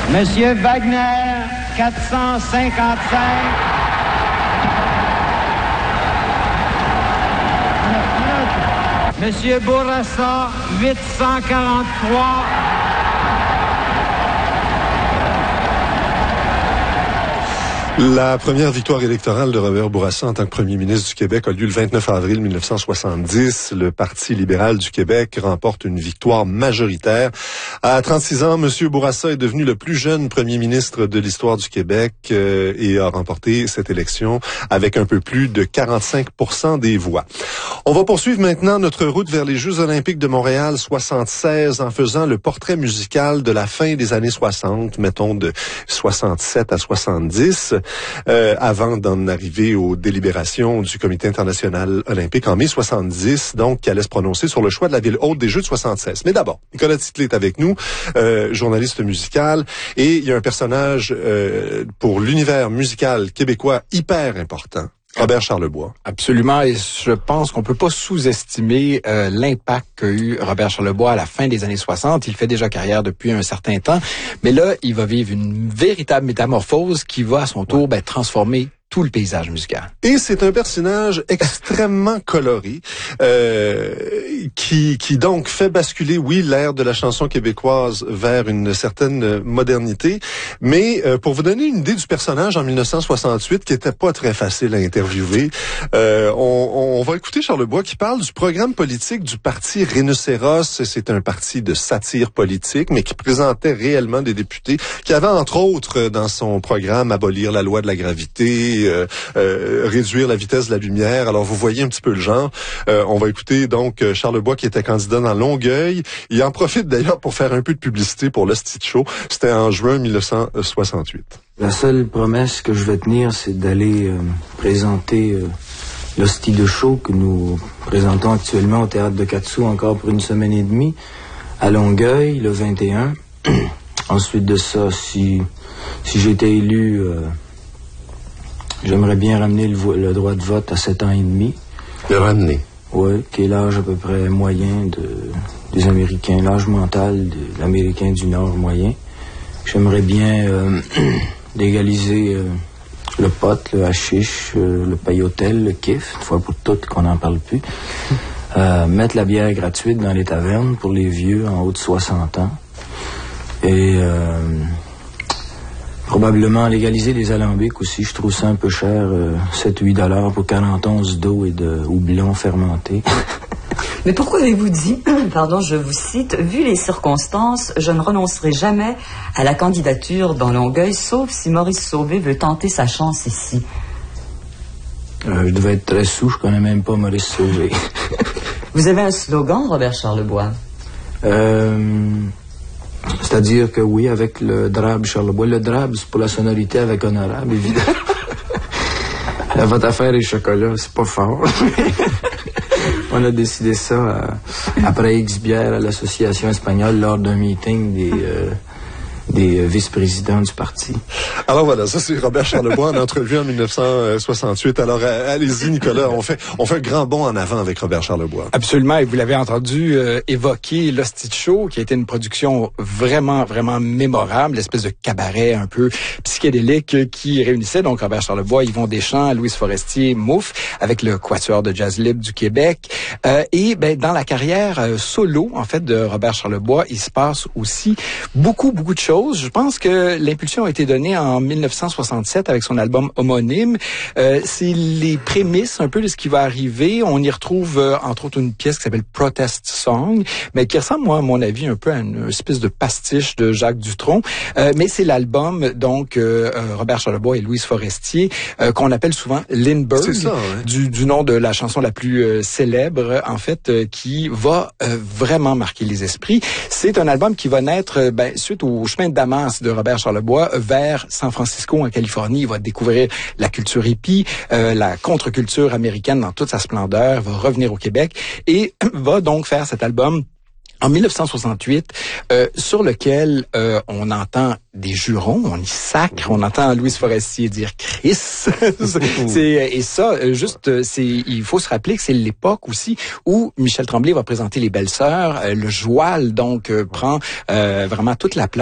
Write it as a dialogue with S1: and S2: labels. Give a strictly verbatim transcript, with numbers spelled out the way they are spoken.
S1: Monsieur Wagner, quatre cent cinquante-cinq. Monsieur Bourassa, huit cent quarante-trois.
S2: La première victoire électorale de Robert Bourassa en tant que premier ministre du Québec a lieu le vingt-neuf avril mille neuf cent soixante-dix. Le Parti libéral du Québec remporte une victoire majoritaire. À trente-six ans, M. Bourassa est devenu le plus jeune premier ministre de l'histoire du Québec euh, et a remporté cette élection avec un peu plus de quarante-cinq pour cent des voix. On va poursuivre maintenant notre route vers les Jeux olympiques de Montréal soixante-seize en faisant le portrait musical de la fin des années soixante, mettons de soixante-sept à soixante-dix. Euh, avant d'en arriver aux délibérations du Comité international olympique en mai soixante-dix, donc qui allait se prononcer sur le choix de la ville haute des Jeux de soixante-seize. Mais d'abord, Nicolas Titley est avec nous, euh, journaliste musical, et il y a un personnage euh, pour l'univers musical québécois hyper important. Robert Charlebois.
S3: Absolument, et je pense qu'on peut pas sous-estimer euh, l'impact qu'a eu Robert Charlebois à la fin des années soixante. Il fait déjà carrière depuis un certain temps, mais là, il va vivre une véritable métamorphose qui va à son tour ben, transformer tout le paysage musical.
S2: Et c'est un personnage extrêmement coloré, euh, qui, qui donc fait basculer, oui, l'ère de la chanson québécoise vers une certaine modernité. Mais euh, pour vous donner une idée du personnage en mille neuf cent soixante-huit, qui était pas très facile à interviewer, euh, on, on va écouter Charlebois qui parle du programme politique du parti Rhinocéros. C'est un parti de satire politique, mais qui présentait réellement des députés, qui avait entre autres dans son programme abolir la loi de la gravité, Euh, euh, réduire la vitesse de la lumière. Alors, vous voyez un petit peu le genre. Euh, on va écouter donc Charlebois qui était candidat dans Longueuil. Il en profite d'ailleurs pour faire un peu de publicité pour l'Hostie de Show. C'était en juin mille neuf cent soixante-huit.
S4: La seule promesse que je vais tenir, c'est d'aller euh, présenter euh, l'Hostie de Show que nous présentons actuellement au Théâtre de Quat'Sous encore pour une semaine et demie à Longueuil, le vingt et un. Ensuite de ça, si, si j'étais élu... Euh, J'aimerais bien ramener le, vo- le droit de vote à sept ans et demi.
S2: Le ramener?
S4: Oui, qui est l'âge à peu près moyen de, des Américains, l'âge mental de l'Américain du Nord moyen. J'aimerais bien euh, légaliser euh, le pot, le hashish, euh, le payotel, le kiff, une fois pour toutes qu'on n'en parle plus. Euh, mettre la bière gratuite dans les tavernes pour les vieux en haut de soixante ans. Et... Euh, Probablement légaliser les alambics aussi, je trouve ça un peu cher, euh, sept à huit dollars pour quarante onces d'eau et de houblon fermenté.
S5: Mais pourquoi avez-vous dit, pardon, je vous cite, vu les circonstances, je ne renoncerai jamais à la candidature dans Longueuil, sauf si Maurice Sauvé veut tenter sa chance ici.
S4: Euh, je devais être très sous, je connais même pas Maurice Sauvé.
S5: Vous avez un slogan, Robert Charlebois?
S4: Euh... C'est-à-dire que oui, avec le drabe Charlebois. Le drabe, c'est pour la sonorité avec honorable, évidemment. Votre affaire et chocolat, c'est pas fort. On a décidé ça euh, après X bière à l'Association espagnole lors d'un meeting des... Euh, des euh, vice-présidents du parti.
S2: Alors voilà, ça c'est Robert Charlebois en entrevue en mille neuf cent soixante-huit. Alors euh, allez-y Nicolas, on fait on fait un grand bond en avant avec Robert Charlebois.
S3: Absolument, et vous l'avez entendu euh, évoquer l'Hostie de Show, qui a été une production vraiment, vraiment mémorable, l'espèce de cabaret un peu psychédélique euh, qui réunissait donc Robert Charlebois, Yvon Deschamps, Louise Forestier, Mouf, avec le Quatuor de jazz libre du Québec. Euh, et ben dans la carrière euh, solo, en fait, de Robert Charlebois, il se passe aussi beaucoup, beaucoup de choses. Je pense que l'impulsion a été donnée en mille neuf cent soixante-sept avec son album homonyme. Euh, c'est les prémices un peu de ce qui va arriver. On y retrouve euh, entre autres une pièce qui s'appelle Protest Song, mais qui ressemble, moi, à mon avis, un peu à une, une espèce de pastiche de Jacques Dutronc. Euh, mais c'est l'album, donc, euh, Robert Charlebois et Louise Forestier, euh, qu'on appelle souvent Lindbergh,
S2: c'est ça, ouais.
S3: du, du nom de la chanson la plus euh, célèbre, en fait, euh, qui va euh, vraiment marquer les esprits. C'est un album qui va naître euh, ben, suite au chemin de Damas de Robert Charlebois vers San Francisco en Californie. Il va découvrir la culture hippie, euh, la contre-culture américaine dans toute sa splendeur, va revenir au Québec et va donc faire cet album en mille neuf cent soixante-huit, euh, sur lequel euh, on entend des jurons, on y sacre, on entend Louise Forestier dire Chris. c'est, et ça, juste, c'est, il faut se rappeler que c'est l'époque aussi où Michel Tremblay va présenter Les Belles Sœurs. Euh, le joual, donc, euh, prend euh, vraiment toute la place.